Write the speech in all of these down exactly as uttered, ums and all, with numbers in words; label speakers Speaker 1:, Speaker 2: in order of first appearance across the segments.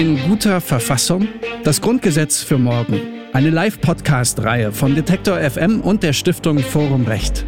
Speaker 1: In guter Verfassung? Das Grundgesetz für morgen. Eine Live-Podcast-Reihe von Detektor F M und der Stiftung Forum Recht.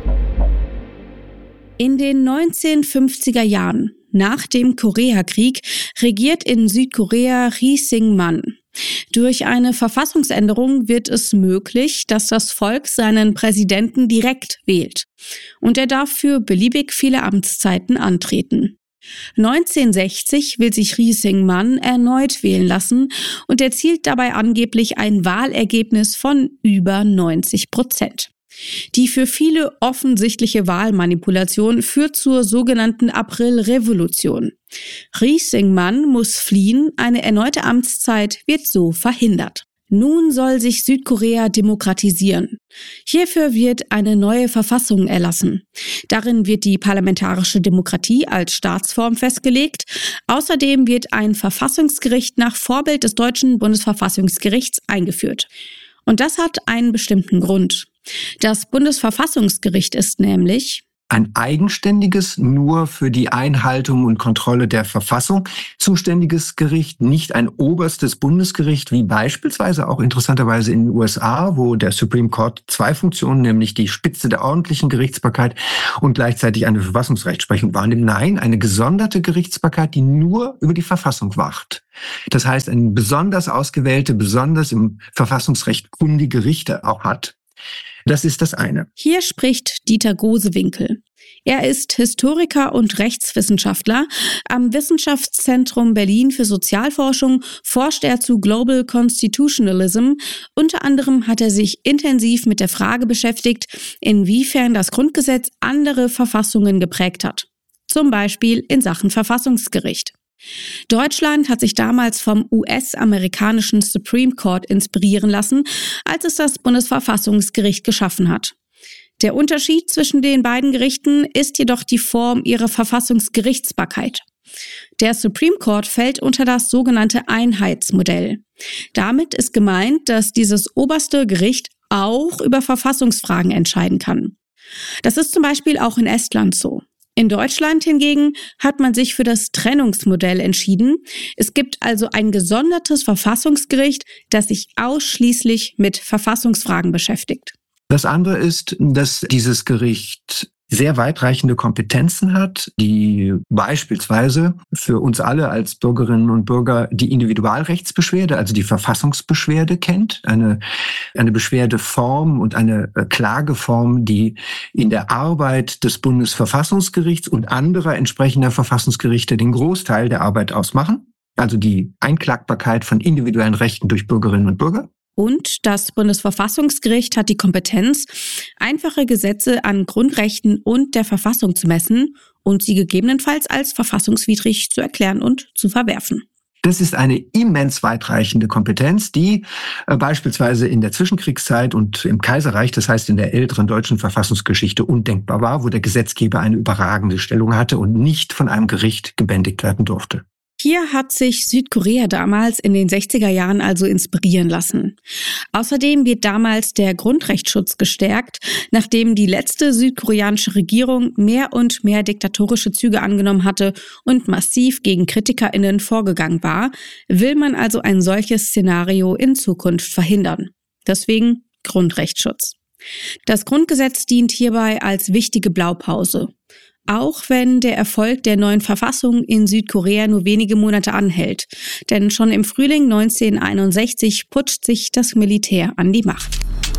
Speaker 2: In den neunzehnhundertfünfziger Jahren, nach dem Koreakrieg, regiert in Südkorea Ri Sing-man. Durch eine Verfassungsänderung wird es möglich, dass das Volk seinen Präsidenten direkt wählt. Und er darf für beliebig viele Amtszeiten antreten. neunzehnhundertsechzig will sich Ri Sing-man erneut wählen lassen und erzielt dabei angeblich ein Wahlergebnis von über neunzig Prozent. Die für viele offensichtliche Wahlmanipulation führt zur sogenannten Aprilrevolution. Ri Sing-man muss fliehen, eine erneute Amtszeit wird so verhindert. Nun soll sich Südkorea demokratisieren. Hierfür wird eine neue Verfassung erlassen. Darin wird die parlamentarische Demokratie als Staatsform festgelegt. Außerdem wird ein Verfassungsgericht nach Vorbild des deutschen Bundesverfassungsgerichts eingeführt. Und das hat einen bestimmten Grund. Das Bundesverfassungsgericht ist nämlich
Speaker 3: ein eigenständiges, nur für die Einhaltung und Kontrolle der Verfassung zuständiges Gericht, nicht ein oberstes Bundesgericht, wie beispielsweise auch interessanterweise in den U S A, wo der Supreme Court zwei Funktionen, nämlich die Spitze der ordentlichen Gerichtsbarkeit und gleichzeitig eine Verfassungsrechtsprechung wahrnimmt. Nein, eine gesonderte Gerichtsbarkeit, die nur über die Verfassung wacht. Das heißt, eine besonders ausgewählte, besonders im Verfassungsrecht kundige Richter auch hat. Das ist das eine.
Speaker 2: Hier spricht Dieter Gosewinkel. Er ist Historiker und Rechtswissenschaftler. Am Wissenschaftszentrum Berlin für Sozialforschung forscht er zu Global Constitutionalism. Unter anderem hat er sich intensiv mit der Frage beschäftigt, inwiefern das Grundgesetz andere Verfassungen geprägt hat. Zum Beispiel in Sachen Verfassungsgericht. Deutschland hat sich damals vom U S-amerikanischen Supreme Court inspirieren lassen, als es das Bundesverfassungsgericht geschaffen hat. Der Unterschied zwischen den beiden Gerichten ist jedoch die Form ihrer Verfassungsgerichtsbarkeit. Der Supreme Court fällt unter das sogenannte Einheitsmodell. Damit ist gemeint, dass dieses oberste Gericht auch über Verfassungsfragen entscheiden kann. Das ist zum Beispiel auch in Estland so. In Deutschland hingegen hat man sich für das Trennungsmodell entschieden. Es gibt also ein gesondertes Verfassungsgericht, das sich ausschließlich mit Verfassungsfragen beschäftigt.
Speaker 3: Das andere ist, dass dieses Gericht sehr weitreichende Kompetenzen hat, die beispielsweise für uns alle als Bürgerinnen und Bürger die Individualrechtsbeschwerde, also die Verfassungsbeschwerde kennt, eine, eine Beschwerdeform und eine Klageform, die in der Arbeit des Bundesverfassungsgerichts und anderer entsprechender Verfassungsgerichte den Großteil der Arbeit ausmachen, also die Einklagbarkeit von individuellen Rechten durch Bürgerinnen und Bürger.
Speaker 2: Und das Bundesverfassungsgericht hat die Kompetenz, einfache Gesetze an Grundrechten und der Verfassung zu messen und sie gegebenenfalls als verfassungswidrig zu erklären und zu verwerfen.
Speaker 3: Das ist eine immens weitreichende Kompetenz, die äh, beispielsweise in der Zwischenkriegszeit und im Kaiserreich, das heißt in der älteren deutschen Verfassungsgeschichte, undenkbar war, wo der Gesetzgeber eine überragende Stellung hatte und nicht von einem Gericht gebändigt werden durfte.
Speaker 2: Hier hat sich Südkorea damals in den sechziger Jahren also inspirieren lassen. Außerdem wird damals der Grundrechtsschutz gestärkt. Nachdem die letzte südkoreanische Regierung mehr und mehr diktatorische Züge angenommen hatte und massiv gegen KritikerInnen vorgegangen war, will man also ein solches Szenario in Zukunft verhindern. Deswegen Grundrechtsschutz. Das Grundgesetz dient hierbei als wichtige Blaupause. Auch wenn der Erfolg der neuen Verfassung in Südkorea nur wenige Monate anhält. Denn schon im Frühling neunzehnhunderteinundsechzig putscht sich das Militär an die Macht.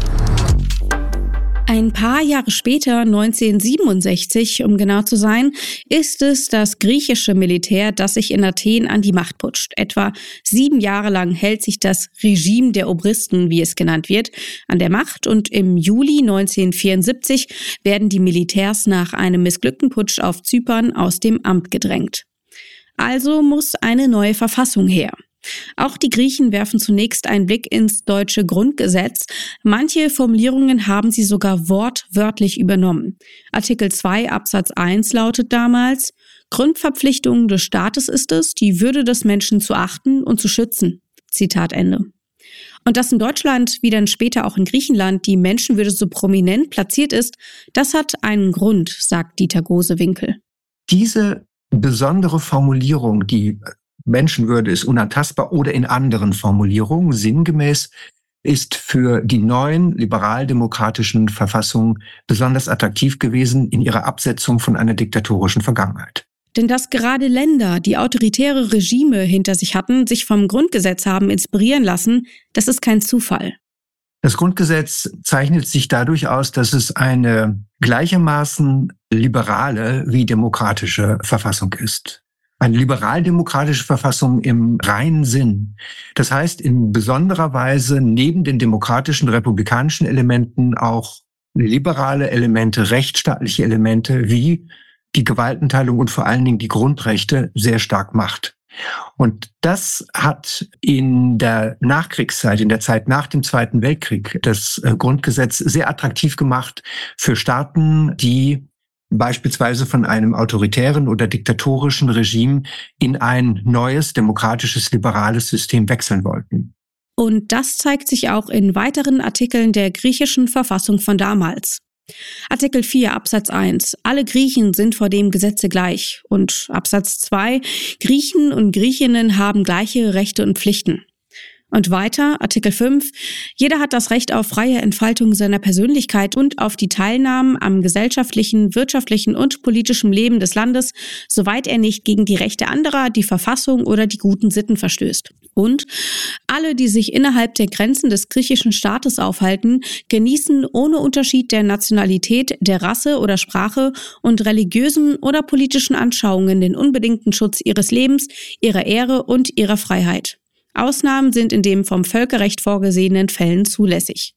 Speaker 2: Ein paar Jahre später, neunzehnhundertsiebenundsechzig, um genau zu sein, ist es das griechische Militär, das sich in Athen an die Macht putscht. Etwa sieben Jahre lang hält sich das Regime der Obristen, wie es genannt wird, an der Macht und im Juli neunzehnhundertvierundsiebzig werden die Militärs nach einem missglückten Putsch auf Zypern aus dem Amt gedrängt. Also muss eine neue Verfassung her. Auch die Griechen werfen zunächst einen Blick ins deutsche Grundgesetz. Manche Formulierungen haben sie sogar wortwörtlich übernommen. Artikel zwei Absatz eins lautet damals: Grundverpflichtung des Staates ist es, die Würde des Menschen zu achten und zu schützen. Zitat Ende. Und dass in Deutschland, wie dann später auch in Griechenland, die Menschenwürde so prominent platziert ist, das hat einen Grund, sagt Dieter Gosewinkel.
Speaker 3: Diese besondere Formulierung, die Menschenwürde ist unantastbar oder in anderen Formulierungen sinngemäß ist für die neuen liberaldemokratischen Verfassungen besonders attraktiv gewesen in ihrer Absetzung von einer diktatorischen Vergangenheit.
Speaker 2: Denn dass gerade Länder, die autoritäre Regime hinter sich hatten, sich vom Grundgesetz haben inspirieren lassen, das ist kein Zufall.
Speaker 3: Das Grundgesetz zeichnet sich dadurch aus, dass es eine gleichermaßen liberale wie demokratische Verfassung ist. Eine liberal-demokratische Verfassung im reinen Sinn. Das heißt, in besonderer Weise neben den demokratischen, republikanischen Elementen auch liberale Elemente, rechtsstaatliche Elemente wie die Gewaltenteilung und vor allen Dingen die Grundrechte sehr stark macht. Und das hat in der Nachkriegszeit, in der Zeit nach dem Zweiten Weltkrieg, das Grundgesetz sehr attraktiv gemacht für Staaten, die beispielsweise von einem autoritären oder diktatorischen Regime in ein neues, demokratisches, liberales System wechseln wollten.
Speaker 2: Und das zeigt sich auch in weiteren Artikeln der griechischen Verfassung von damals. Artikel vier Absatz eins. Alle Griechen sind vor dem Gesetze gleich. Und Absatz zwei. Griechen und Griechinnen haben gleiche Rechte und Pflichten. Und weiter, Artikel fünf. Jeder hat das Recht auf freie Entfaltung seiner Persönlichkeit und auf die Teilnahme am gesellschaftlichen, wirtschaftlichen und politischen Leben des Landes, soweit er nicht gegen die Rechte anderer, die Verfassung oder die guten Sitten verstößt. Und alle, die sich innerhalb der Grenzen des griechischen Staates aufhalten, genießen ohne Unterschied der Nationalität, der Rasse oder Sprache und religiösen oder politischen Anschauungen den unbedingten Schutz ihres Lebens, ihrer Ehre und ihrer Freiheit. Ausnahmen sind in den vom Völkerrecht vorgesehenen Fällen zulässig.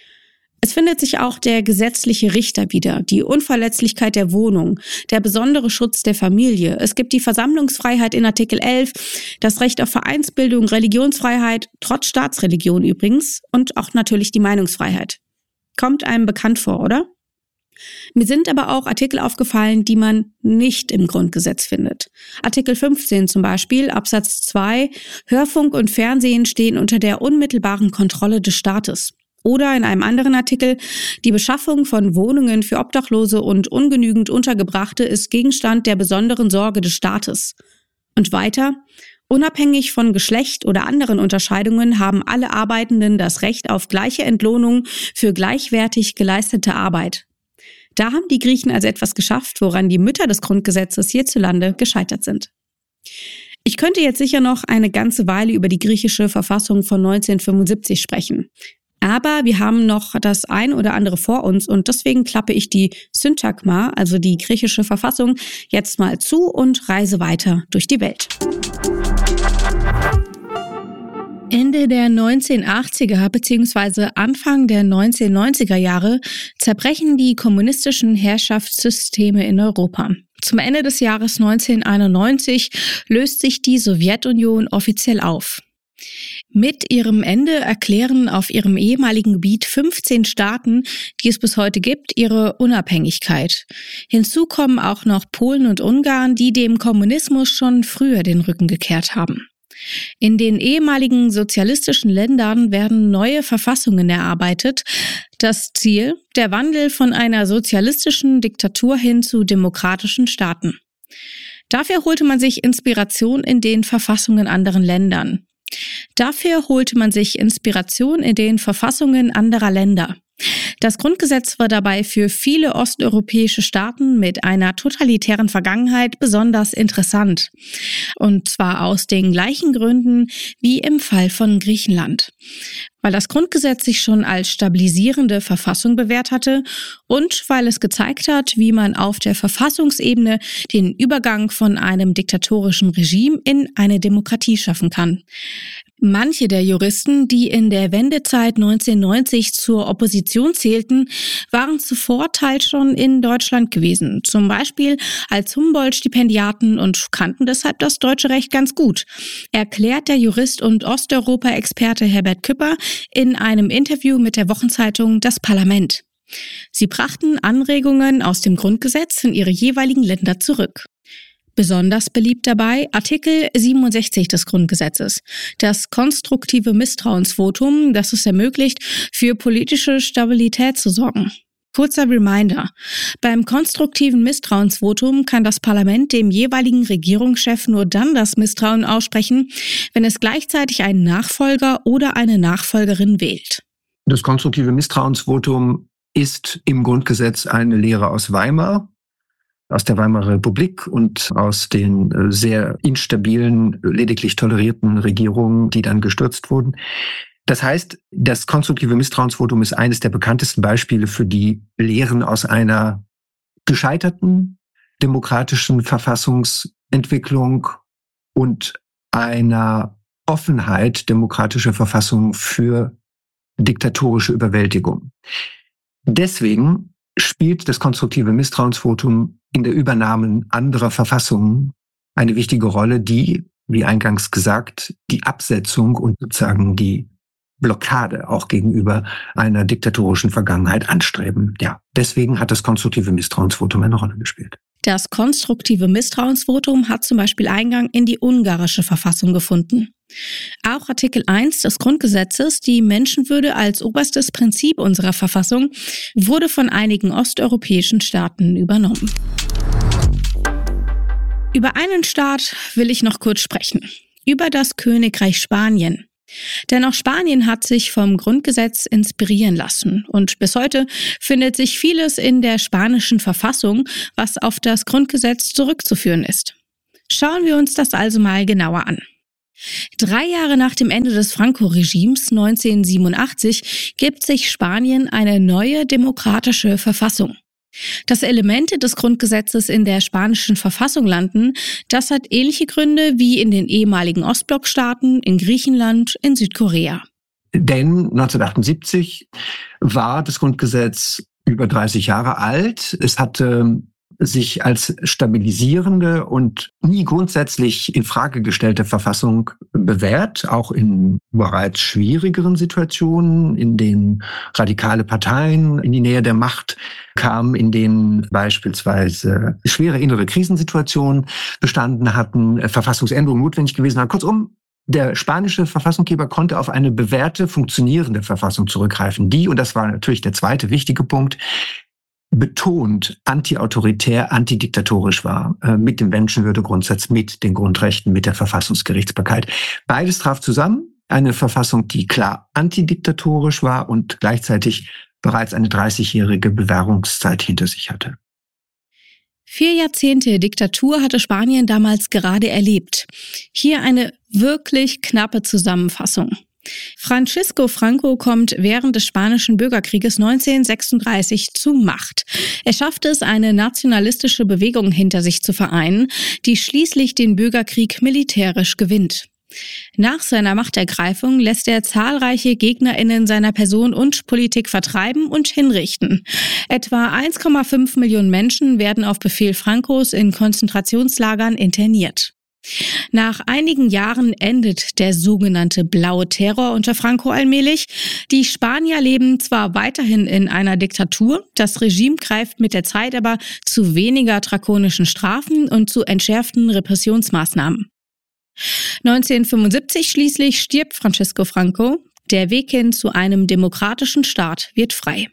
Speaker 2: Es findet sich auch der gesetzliche Richter wieder, die Unverletzlichkeit der Wohnung, der besondere Schutz der Familie. Es gibt die Versammlungsfreiheit in Artikel elf, das Recht auf Vereinsbildung, Religionsfreiheit, trotz Staatsreligion übrigens, und auch natürlich die Meinungsfreiheit. Kommt einem bekannt vor, oder? Mir sind aber auch Artikel aufgefallen, die man nicht im Grundgesetz findet. Artikel fünfzehn zum Beispiel, Absatz zwei, Hörfunk und Fernsehen stehen unter der unmittelbaren Kontrolle des Staates. Oder in einem anderen Artikel, die Beschaffung von Wohnungen für Obdachlose und ungenügend Untergebrachte ist Gegenstand der besonderen Sorge des Staates. Und weiter, unabhängig von Geschlecht oder anderen Unterscheidungen haben alle Arbeitenden das Recht auf gleiche Entlohnung für gleichwertig geleistete Arbeit. Da haben die Griechen also etwas geschafft, woran die Mütter des Grundgesetzes hierzulande gescheitert sind. Ich könnte jetzt sicher noch eine ganze Weile über die griechische Verfassung von neunzehnhundertfünfundsiebzig sprechen. Aber wir haben noch das ein oder andere vor uns und deswegen klappe ich die Syntagma, also die griechische Verfassung, jetzt mal zu und reise weiter durch die Welt. Ende der neunzehnhundertachtziger bzw. Anfang der neunzehnhundertneunziger Jahre zerbrechen die kommunistischen Herrschaftssysteme in Europa. Zum Ende des Jahres neunzehnhunderteinundneunzig löst sich die Sowjetunion offiziell auf. Mit ihrem Ende erklären auf ihrem ehemaligen Gebiet fünfzehn Staaten, die es bis heute gibt, ihre Unabhängigkeit. Hinzu kommen auch noch Polen und Ungarn, die dem Kommunismus schon früher den Rücken gekehrt haben. In den ehemaligen sozialistischen Ländern werden neue Verfassungen erarbeitet. Das Ziel: der Wandel von einer sozialistischen Diktatur hin zu demokratischen Staaten. Dafür holte man sich Inspiration in den Verfassungen anderen Ländern. Dafür holte man sich Inspiration in den Verfassungen anderer Länder. Das Grundgesetz war dabei für viele osteuropäische Staaten mit einer totalitären Vergangenheit besonders interessant. Und zwar aus den gleichen Gründen wie im Fall von Griechenland. Weil das Grundgesetz sich schon als stabilisierende Verfassung bewährt hatte und weil es gezeigt hat, wie man auf der Verfassungsebene den Übergang von einem diktatorischen Regime in eine Demokratie schaffen kann. Manche der Juristen, die in der Wendezeit neunzehnhundertneunzig zur Opposition zählten, waren zuvor teils schon in Deutschland gewesen, zum Beispiel als Humboldt-Stipendiaten und kannten deshalb das deutsche Recht ganz gut, erklärt der Jurist und Osteuropa-Experte Herbert Küpper in einem Interview mit der Wochenzeitung Das Parlament. Sie brachten Anregungen aus dem Grundgesetz in ihre jeweiligen Länder zurück. Besonders beliebt dabei Artikel siebenundsechzig des Grundgesetzes, das konstruktive Misstrauensvotum, das es ermöglicht, für politische Stabilität zu sorgen. Kurzer Reminder: Beim konstruktiven Misstrauensvotum kann das Parlament dem jeweiligen Regierungschef nur dann das Misstrauen aussprechen, wenn es gleichzeitig einen Nachfolger oder eine Nachfolgerin wählt.
Speaker 3: Das konstruktive Misstrauensvotum ist im Grundgesetz eine Lehre aus Weimar, aus der Weimarer Republik und aus den sehr instabilen, lediglich tolerierten Regierungen, die dann gestürzt wurden. Das heißt, das konstruktive Misstrauensvotum ist eines der bekanntesten Beispiele für die Lehren aus einer gescheiterten demokratischen Verfassungsentwicklung und einer Offenheit demokratischer Verfassung für diktatorische Überwältigung. Deswegen spielt das konstruktive Misstrauensvotum in der Übernahme anderer Verfassungen eine wichtige Rolle, die, wie eingangs gesagt, die Absetzung und sozusagen die Blockade auch gegenüber einer diktatorischen Vergangenheit anstreben. Ja, deswegen hat das konstruktive Misstrauensvotum eine Rolle gespielt.
Speaker 2: Das konstruktive Misstrauensvotum hat zum Beispiel Eingang in die ungarische Verfassung gefunden. Auch Artikel eins des Grundgesetzes, die Menschenwürde als oberstes Prinzip unserer Verfassung, wurde von einigen osteuropäischen Staaten übernommen. Über einen Staat will ich noch kurz sprechen. Über das Königreich Spanien. Denn auch Spanien hat sich vom Grundgesetz inspirieren lassen und bis heute findet sich vieles in der spanischen Verfassung, was auf das Grundgesetz zurückzuführen ist. Schauen wir uns das also mal genauer an. Drei Jahre nach dem Ende des Franco-Regimes neunzehnhundertsiebenundachtzig gibt sich Spanien eine neue demokratische Verfassung. Dass Elemente des Grundgesetzes in der spanischen Verfassung landen, das hat ähnliche Gründe wie in den ehemaligen Ostblockstaaten, in Griechenland, in Südkorea.
Speaker 3: Denn neunzehnhundertachtundsiebzig war das Grundgesetz über dreißig Jahre alt. Es hatte sich als stabilisierende und nie grundsätzlich in Frage gestellte Verfassung bewährt, auch in bereits schwierigeren Situationen, in denen radikale Parteien in die Nähe der Macht kamen, in denen beispielsweise schwere innere Krisensituationen bestanden hatten, Verfassungsänderungen notwendig gewesen waren. Kurzum, der spanische Verfassungsgeber konnte auf eine bewährte, funktionierende Verfassung zurückgreifen, die, und das war natürlich der zweite wichtige Punkt, betont antiautoritär, antidiktatorisch war, äh, mit dem Menschenwürdegrundsatz, mit den Grundrechten, mit der Verfassungsgerichtsbarkeit. Beides traf zusammen, eine Verfassung, die klar antidiktatorisch war und gleichzeitig bereits eine dreißigjährige Bewährungszeit hinter sich hatte.
Speaker 2: Vier Jahrzehnte Diktatur hatte Spanien damals gerade erlebt. Hier eine wirklich knappe Zusammenfassung. Francisco Franco kommt während des Spanischen Bürgerkrieges neunzehnhundertsechsunddreißig zur Macht. Er schafft es, eine nationalistische Bewegung hinter sich zu vereinen, die schließlich den Bürgerkrieg militärisch gewinnt. Nach seiner Machtergreifung lässt er zahlreiche GegnerInnen seiner Person und Politik vertreiben und hinrichten. Etwa eins Komma fünf Millionen Menschen werden auf Befehl Francos in Konzentrationslagern interniert. Nach einigen Jahren endet der sogenannte blaue Terror unter Franco allmählich. Die Spanier leben zwar weiterhin in einer Diktatur, das Regime greift mit der Zeit aber zu weniger drakonischen Strafen und zu entschärften Repressionsmaßnahmen. neunzehnhundertfünfundsiebzig schließlich stirbt Francisco Franco. Der Weg hin zu einem demokratischen Staat wird frei.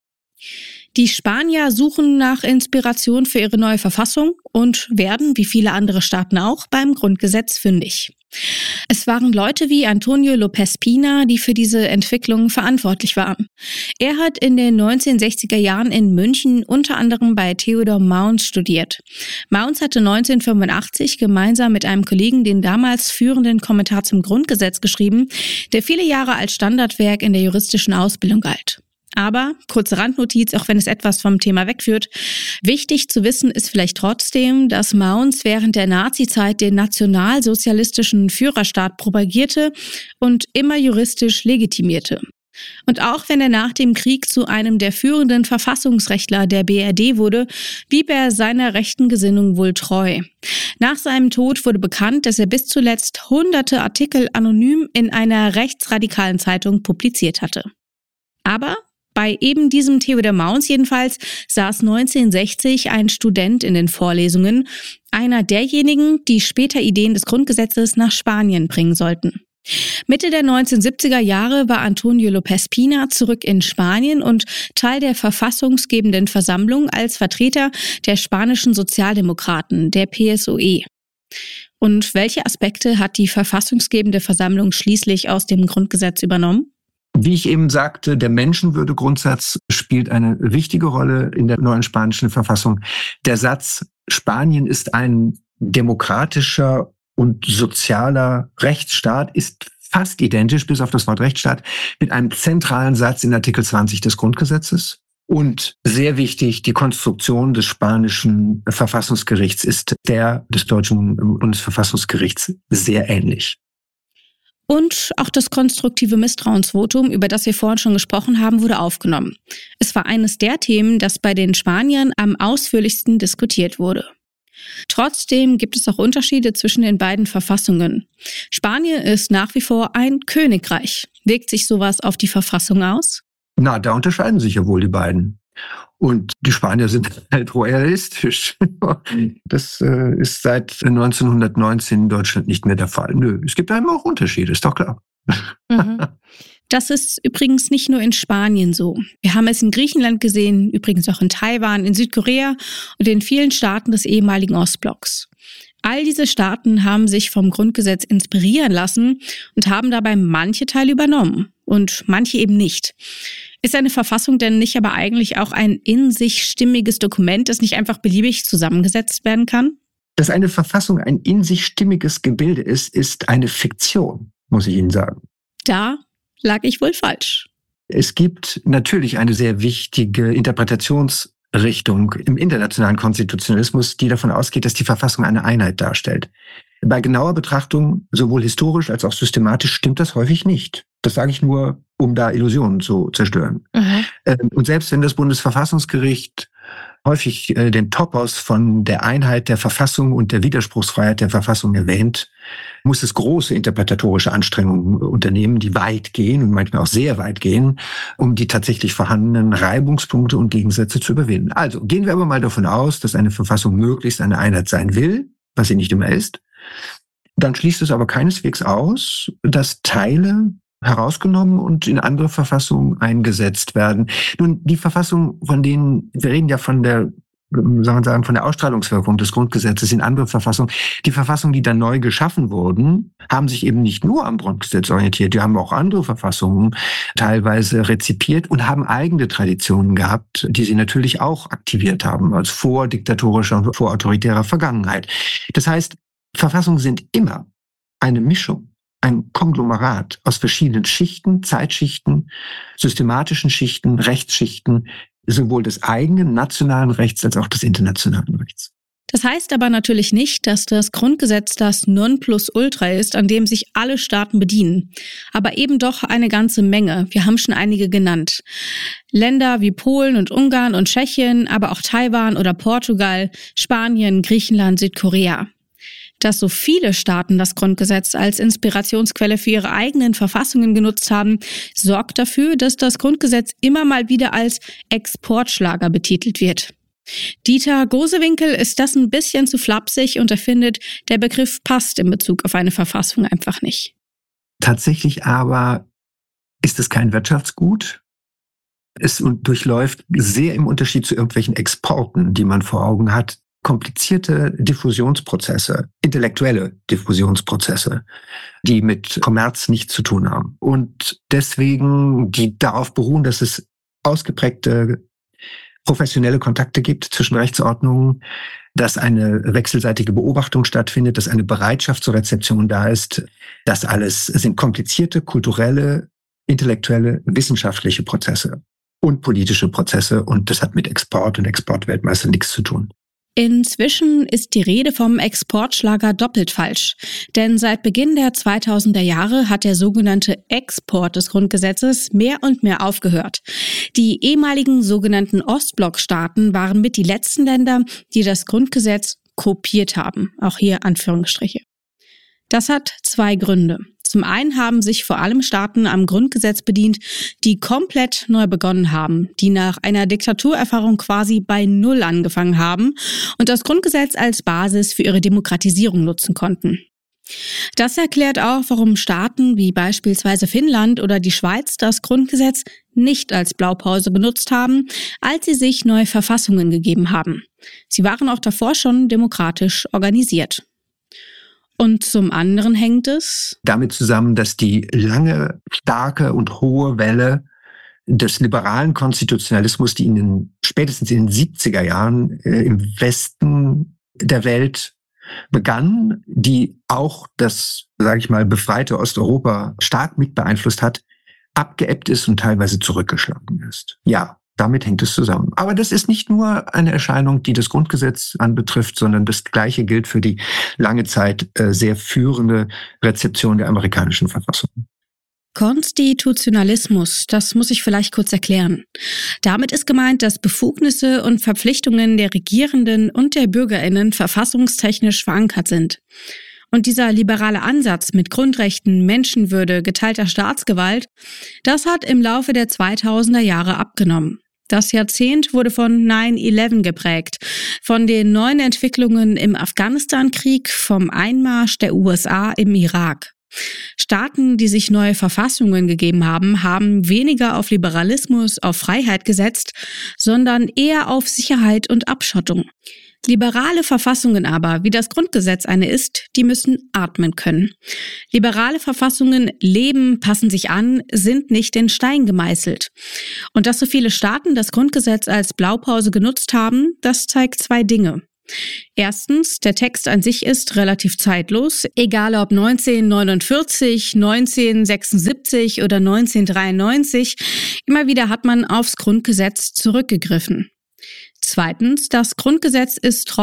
Speaker 2: Die Spanier suchen nach Inspiration für ihre neue Verfassung und werden, wie viele andere Staaten auch, beim Grundgesetz fündig. Es waren Leute wie Antonio López Pina, die für diese Entwicklung verantwortlich waren. Er hat in den neunzehnhundertsechziger Jahren in München unter anderem bei Theodor Mauns studiert. Mauns hatte neunzehnhundertfünfundachtzig gemeinsam mit einem Kollegen den damals führenden Kommentar zum Grundgesetz geschrieben, der viele Jahre als Standardwerk in der juristischen Ausbildung galt. Aber, kurze Randnotiz, auch wenn es etwas vom Thema wegführt, wichtig zu wissen ist vielleicht trotzdem, dass Mauns während der Nazizeit den nationalsozialistischen Führerstaat propagierte und immer juristisch legitimierte. Und auch wenn er nach dem Krieg zu einem der führenden Verfassungsrechtler der B R D wurde, blieb er seiner rechten Gesinnung wohl treu. Nach seinem Tod wurde bekannt, dass er bis zuletzt hunderte Artikel anonym in einer rechtsradikalen Zeitung publiziert hatte. Aber bei eben diesem Theodor Mauns jedenfalls saß neunzehnhundertsechzig ein Student in den Vorlesungen, einer derjenigen, die später Ideen des Grundgesetzes nach Spanien bringen sollten. Mitte der neunzehnhundertsiebziger Jahre war Antonio López Pina zurück in Spanien und Teil der verfassungsgebenden Versammlung als Vertreter der spanischen Sozialdemokraten, der P S O E. Und welche Aspekte hat die verfassungsgebende Versammlung schließlich aus dem Grundgesetz übernommen?
Speaker 3: Wie ich eben sagte, der Menschenwürdegrundsatz spielt eine wichtige Rolle in der neuen spanischen Verfassung. Der Satz, Spanien ist ein demokratischer und sozialer Rechtsstaat, ist fast identisch, bis auf das Wort Rechtsstaat, mit einem zentralen Satz in Artikel zwanzig des Grundgesetzes. Und sehr wichtig, die Konstruktion des spanischen Verfassungsgerichts ist der des deutschen Bundesverfassungsgerichts sehr ähnlich.
Speaker 2: Und auch das konstruktive Misstrauensvotum, über das wir vorhin schon gesprochen haben, wurde aufgenommen. Es war eines der Themen, das bei den Spaniern am ausführlichsten diskutiert wurde. Trotzdem gibt es auch Unterschiede zwischen den beiden Verfassungen. Spanien ist nach wie vor ein Königreich. Wirkt sich sowas auf die Verfassung aus?
Speaker 3: Na, da unterscheiden sich ja wohl die beiden. Und die Spanier sind halt royalistisch. Das äh, ist seit neunzehnhundertneunzehn in Deutschland nicht mehr der Fall. Nö, es gibt einem auch Unterschiede, ist doch klar.
Speaker 2: Mhm. Das ist übrigens nicht nur in Spanien so. Wir haben es in Griechenland gesehen, übrigens auch in Taiwan, in Südkorea und in vielen Staaten des ehemaligen Ostblocks. All diese Staaten haben sich vom Grundgesetz inspirieren lassen und haben dabei manche Teile übernommen und manche eben nicht. Ist eine Verfassung denn nicht aber eigentlich auch ein in sich stimmiges Dokument, das nicht einfach beliebig zusammengesetzt werden kann?
Speaker 3: Dass eine Verfassung ein in sich stimmiges Gebilde ist, ist eine Fiktion, muss ich Ihnen sagen.
Speaker 2: Da lag ich wohl falsch.
Speaker 3: Es gibt natürlich eine sehr wichtige Interpretationsrichtung im internationalen Konstitutionalismus, die davon ausgeht, dass die Verfassung eine Einheit darstellt. Bei genauer Betrachtung, sowohl historisch als auch systematisch, stimmt das häufig nicht. Das sage ich nur, um da Illusionen zu zerstören. Mhm. Und selbst wenn das Bundesverfassungsgericht häufig den Topos von der Einheit der Verfassung und der Widerspruchsfreiheit der Verfassung erwähnt, muss es große interpretatorische Anstrengungen unternehmen, die weit gehen und manchmal auch sehr weit gehen, um die tatsächlich vorhandenen Reibungspunkte und Gegensätze zu überwinden. Also gehen wir aber mal davon aus, dass eine Verfassung möglichst eine Einheit sein will, was sie nicht immer ist. Dann schließt es aber keineswegs aus, dass Teile herausgenommen und in andere Verfassungen eingesetzt werden. Nun, die Verfassung, von denen, wir reden ja von der, soll man sagen, von der Ausstrahlungswirkung des Grundgesetzes in andere Verfassungen. Die Verfassungen, die dann neu geschaffen wurden, haben sich eben nicht nur am Grundgesetz orientiert, die haben auch andere Verfassungen teilweise rezipiert und haben eigene Traditionen gehabt, die sie natürlich auch aktiviert haben, als vordiktatorischer und vorautoritärer Vergangenheit. Das heißt, Verfassungen sind immer eine Mischung, ein Konglomerat aus verschiedenen Schichten, Zeitschichten, systematischen Schichten, Rechtsschichten, sowohl des eigenen nationalen Rechts als auch des internationalen Rechts.
Speaker 2: Das heißt aber natürlich nicht, dass das Grundgesetz das Nonplusultra ist, an dem sich alle Staaten bedienen. Aber eben doch eine ganze Menge. Wir haben schon einige genannt. Länder wie Polen und Ungarn und Tschechien, aber auch Taiwan oder Portugal, Spanien, Griechenland, Südkorea. Dass so viele Staaten das Grundgesetz als Inspirationsquelle für ihre eigenen Verfassungen genutzt haben, sorgt dafür, dass das Grundgesetz immer mal wieder als Exportschlager betitelt wird. Dieter Gosewinkel ist das ein bisschen zu flapsig und er findet, der Begriff passt in Bezug auf eine Verfassung einfach nicht.
Speaker 3: Tatsächlich aber ist es kein Wirtschaftsgut. Es durchläuft sehr im Unterschied zu irgendwelchen Exporten, die man vor Augen hat, komplizierte Diffusionsprozesse, intellektuelle Diffusionsprozesse, die mit Kommerz nichts zu tun haben. Und deswegen, die darauf beruhen, dass es ausgeprägte professionelle Kontakte gibt zwischen Rechtsordnungen, dass eine wechselseitige Beobachtung stattfindet, dass eine Bereitschaft zur Rezeption da ist. Das alles sind komplizierte, kulturelle, intellektuelle, wissenschaftliche Prozesse und politische Prozesse. Und das hat mit Export und Exportweltmeister nichts zu tun.
Speaker 2: Inzwischen ist die Rede vom Exportschlager doppelt falsch. Denn seit Beginn der zweitausender Jahre hat der sogenannte Export des Grundgesetzes mehr und mehr aufgehört. Die ehemaligen sogenannten Ostblockstaaten waren mit die letzten Länder, die das Grundgesetz kopiert haben. Auch hier Anführungsstriche. Das hat zwei Gründe. Zum einen haben sich vor allem Staaten am Grundgesetz bedient, die komplett neu begonnen haben, die nach einer Diktaturerfahrung quasi bei Null angefangen haben und das Grundgesetz als Basis für ihre Demokratisierung nutzen konnten. Das erklärt auch, warum Staaten wie beispielsweise Finnland oder die Schweiz das Grundgesetz nicht als Blaupause genutzt haben, als sie sich neue Verfassungen gegeben haben. Sie waren auch davor schon demokratisch organisiert. Und zum anderen hängt es
Speaker 3: damit zusammen, dass die lange, starke und hohe Welle des liberalen Konstitutionalismus, die in den, spätestens in den siebziger Jahren äh, im Westen der Welt begann, die auch das, sage ich mal, befreite Osteuropa stark mit beeinflusst hat, abgeebbt ist und teilweise zurückgeschlagen ist. Ja, damit hängt es zusammen. Aber das ist nicht nur eine Erscheinung, die das Grundgesetz anbetrifft, sondern das Gleiche gilt für die lange Zeit äh, sehr führende Rezeption der amerikanischen Verfassung.
Speaker 2: Konstitutionalismus, das muss ich vielleicht kurz erklären. Damit ist gemeint, dass Befugnisse und Verpflichtungen der Regierenden und der BürgerInnen verfassungstechnisch verankert sind. Und dieser liberale Ansatz mit Grundrechten, Menschenwürde, geteilter Staatsgewalt, das hat im Laufe der zweitausender Jahre abgenommen. Das Jahrzehnt wurde von nine eleven geprägt, von den neuen Entwicklungen im Afghanistan-Krieg, vom Einmarsch der U S A im Irak. Staaten, die sich neue Verfassungen gegeben haben, haben weniger auf Liberalismus, auf Freiheit gesetzt, sondern eher auf Sicherheit und Abschottung. Liberale Verfassungen aber, wie das Grundgesetz eine ist, die müssen atmen können. Liberale Verfassungen leben, passen sich an, sind nicht in Stein gemeißelt. Und dass so viele Staaten das Grundgesetz als Blaupause genutzt haben, das zeigt zwei Dinge. Erstens, der Text an sich ist relativ zeitlos, egal ob neunzehnhundertneunundvierzig, neunzehnhundertsechsundsiebzig oder neunzehnhundertdreiundneunzig, immer wieder hat man aufs Grundgesetz zurückgegriffen. Zweitens, das Grundgesetz ist